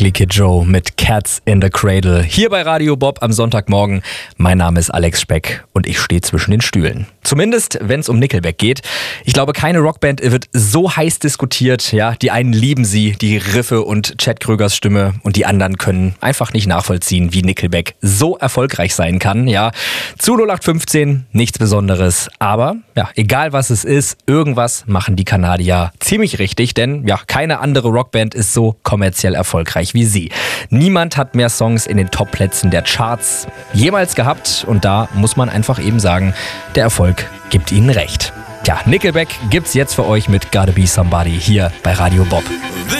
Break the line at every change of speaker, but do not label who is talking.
Ugly Kid Joe mit Cats in the Cradle. Hier bei Radio Bob am Sonntagmorgen. Mein Name ist Alex Speck und ich stehe zwischen den Stühlen. Zumindest, wenn es um Nickelback geht. Ich glaube, keine Rockband wird so heiß diskutiert. Ja, die einen lieben sie, die Riffe und Chad Kroegers Stimme, und die anderen können einfach nicht nachvollziehen, wie Nickelback so erfolgreich sein kann. Ja, zu 0815 nichts Besonderes, aber ja, egal was es ist, irgendwas machen die Kanadier ziemlich richtig, denn ja, keine andere Rockband ist so kommerziell erfolgreich wie sie. Niemand hat mehr Songs in den Topplätzen der Charts jemals gehabt, und da muss man einfach eben sagen, der Erfolg gibt ihnen recht. Tja, Nickelback gibt's jetzt für euch mit Gotta Be Somebody hier bei Radio Bob.